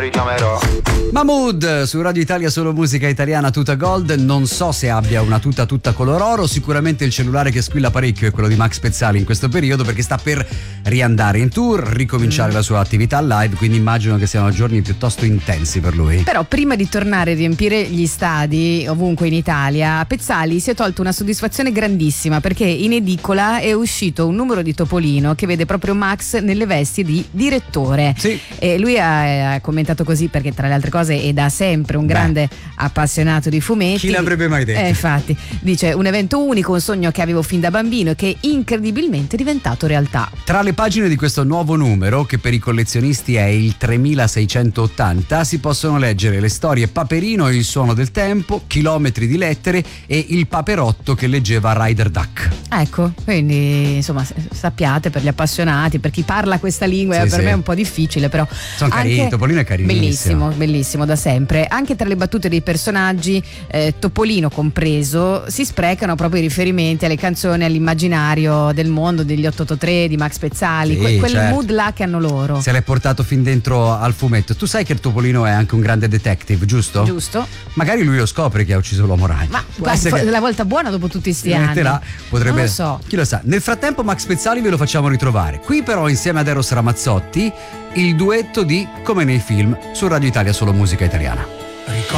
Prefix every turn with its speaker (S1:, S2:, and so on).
S1: richiamerò.
S2: Mahmood su Radio Italia, solo musica italiana, tuta gold. Non so se abbia una tuta tutta color oro. Sicuramente il cellulare che squilla parecchio è quello di Max Pezzali in questo periodo, perché sta per riandare in tour, ricominciare la sua attività live, quindi immagino che siano giorni piuttosto intensi per lui.
S3: Però prima di tornare a riempire gli stadi ovunque in Italia, Pezzali si è tolto una soddisfazione grandissima, perché in edicola è uscito un numero di Topolino che vede proprio Max nelle vesti di direttore.
S2: Sì.
S3: E lui ha commentato così, perché tra le altre cose è da sempre un grande appassionato di fumetti.
S2: Chi l'avrebbe mai detto?
S3: Infatti, dice: un evento unico, un sogno che avevo fin da bambino e che incredibilmente è diventato realtà.
S2: Tra le pagine di questo nuovo numero, che per i collezionisti è il 3680, si possono leggere le storie Paperino e il suono del tempo, chilometri di lettere e il paperotto che leggeva Ryder Duck.
S3: Ecco, quindi insomma sappiate, per gli appassionati, per chi parla questa lingua,
S2: Sì,
S3: per
S2: sì.
S3: me è un po' difficile, però
S2: Sono carini, Topolino è carinissimo.
S3: Bellissimo, bellissimo da sempre. Anche tra le battute dei personaggi, Topolino compreso, si sprecano proprio i riferimenti alle canzoni, all'immaginario del mondo degli 883 di Max Pezzali,
S2: Sì,
S3: quel
S2: certo.
S3: mood là che hanno loro.
S2: Se l'hai portato fin dentro al fumetto. Tu sai che il Topolino è anche un grande detective, giusto?
S3: Giusto?
S2: Magari lui lo scopre che ha ucciso l'uomo ragno.
S3: Ma
S2: Può essere che
S3: la volta buona dopo tutti sti
S2: si
S3: anni.
S2: metterà, potrebbe,
S3: Non lo so.
S2: chi lo sa. Nel frattempo Max Pezzali ve lo facciamo ritrovare qui, però insieme ad Eros Ramazzotti, il duetto di Come nei film su Radio Italia, solo musica italiana.